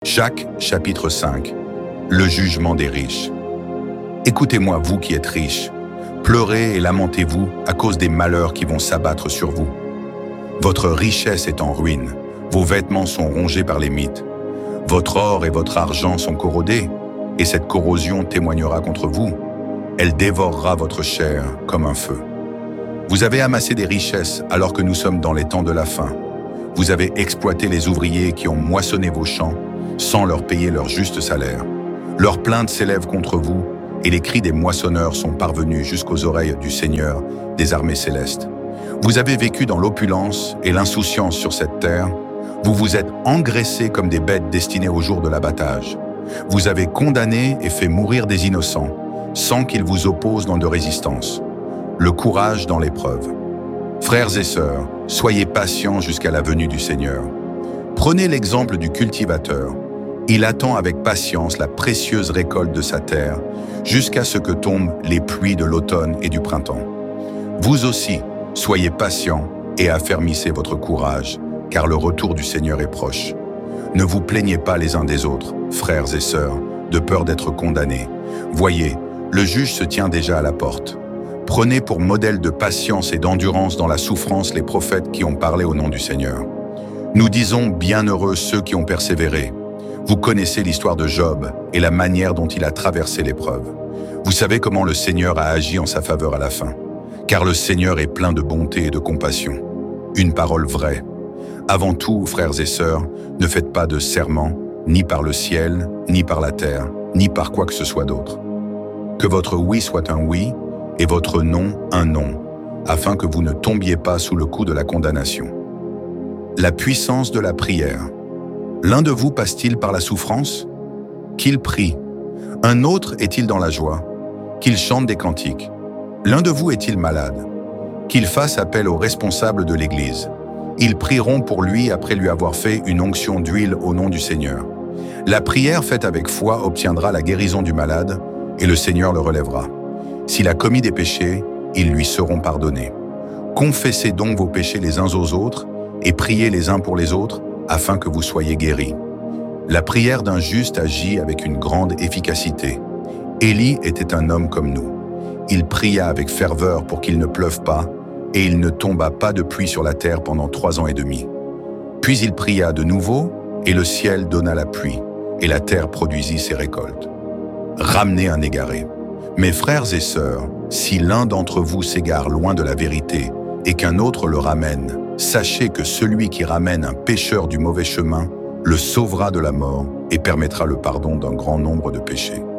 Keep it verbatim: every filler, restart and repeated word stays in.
Jacques, chapitre cinq. Le jugement des riches. Écoutez-moi, vous qui êtes riches. Pleurez et lamentez-vous à cause des malheurs qui vont s'abattre sur vous. Votre richesse est en ruine. Vos vêtements sont rongés par les mythes. Votre or et votre argent sont corrodés, et cette corrosion témoignera contre vous. Elle dévorera votre chair comme un feu. Vous avez amassé des richesses alors que nous sommes dans les temps de la faim. Vous avez exploité les ouvriers qui ont moissonné vos champs sans leur payer leur juste salaire. Leurs plaintes s'élèvent contre vous et les cris des moissonneurs sont parvenus jusqu'aux oreilles du Seigneur des armées célestes. Vous avez vécu dans l'opulence et l'insouciance sur cette terre. Vous vous êtes engraissés comme des bêtes destinées au jour de l'abattage. Vous avez condamné et fait mourir des innocents sans qu'ils vous opposent dans de résistance. Le courage dans l'épreuve. Frères et sœurs, soyez patients jusqu'à la venue du Seigneur. Prenez l'exemple du cultivateur. Il attend avec patience la précieuse récolte de sa terre jusqu'à ce que tombent les pluies de l'automne et du printemps. Vous aussi, soyez patients et affermissez votre courage, car le retour du Seigneur est proche. Ne vous plaignez pas les uns des autres, frères et sœurs, de peur d'être condamnés. Voyez, le juge se tient déjà à la porte. Prenez pour modèle de patience et d'endurance dans la souffrance les prophètes qui ont parlé au nom du Seigneur. Nous disons bienheureux ceux qui ont persévéré. Vous connaissez l'histoire de Job et la manière dont il a traversé l'épreuve. Vous savez comment le Seigneur a agi en sa faveur à la fin. Car le Seigneur est plein de bonté et de compassion. Une parole vraie. Avant tout, frères et sœurs, ne faites pas de serment, ni par le ciel, ni par la terre, ni par quoi que ce soit d'autre. Que votre oui soit un oui, et votre non un non, afin que vous ne tombiez pas sous le coup de la condamnation. La puissance de la prière. L'un de vous passe-t-il par la souffrance? Qu'il prie. Un autre est-il dans la joie? Qu'il chante des cantiques. L'un de vous est-il malade? Qu'il fasse appel aux responsables de l'Église. Ils prieront pour lui après lui avoir fait une onction d'huile au nom du Seigneur. La prière faite avec foi obtiendra la guérison du malade, et le Seigneur le relèvera. S'il a commis des péchés, ils lui seront pardonnés. Confessez donc vos péchés les uns aux autres, et priez les uns pour les autres, afin que vous soyez guéris. La prière d'un juste agit avec une grande efficacité. Élie était un homme comme nous. Il pria avec ferveur pour qu'il ne pleuve pas, et il ne tomba pas de pluie sur la terre pendant trois ans et demi. Puis il pria de nouveau, et le ciel donna la pluie, et la terre produisit ses récoltes. Ramenez un égaré. Mes frères et sœurs, si l'un d'entre vous s'égare loin de la vérité, et qu'un autre le ramène, sachez que celui qui ramène un pécheur du mauvais chemin le sauvera de la mort et permettra le pardon d'un grand nombre de péchés.